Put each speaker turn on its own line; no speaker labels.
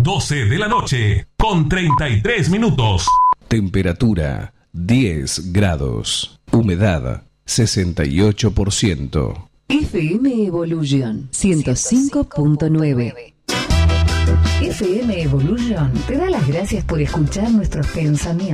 12 de la noche, con 33 minutos.
Temperatura 10 grados. Humedad 68%.
FM Evolution 105.9. FM Evolution te da las gracias por escuchar nuestros pensamientos.